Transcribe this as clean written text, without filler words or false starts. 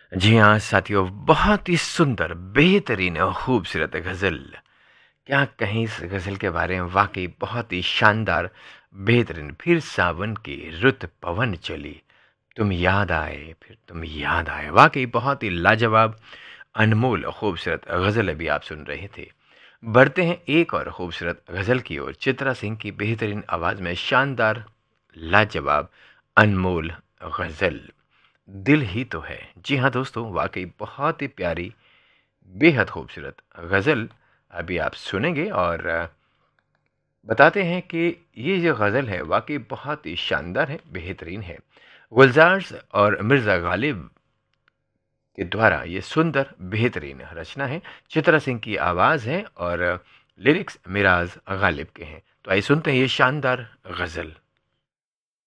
जी हाँ साथियों, बहुत ही सुंदर, बेहतरीन और खूबसूरत गज़ल। क्या कहें इस गज़ल के बारे में, वाक़ई बहुत ही शानदार, बेहतरीन। फिर सावन की रुत पवन चली, तुम याद आए, फिर तुम याद आए। वाक़ई बहुत ही लाजवाब, अनमोल और खूबसूरत गज़ल अभी आप सुन रहे थे। बढ़ते हैं एक और खूबसूरत गज़ल की ओर। चित्रा सिंह की बेहतरीन आवाज़ में शानदार, लाजवाब, अनमोल गज़ल, दिल ही तो है। जी हाँ दोस्तों, वाक़ई बहुत ही प्यारी, बेहद खूबसूरत गज़ल अभी आप सुनेंगे और बताते हैं कि ये जो गज़ल है वाक़ई बहुत ही शानदार है, बेहतरीन है। गुलजार और मिर्ज़ा गालिब के द्वारा ये सुंदर, बेहतरीन रचना है। चित्रा सिंह की आवाज़ है और लिरिक्स मिराज़ गालिब के हैं। तो आइए सुनते हैं ये शानदार गज़ल।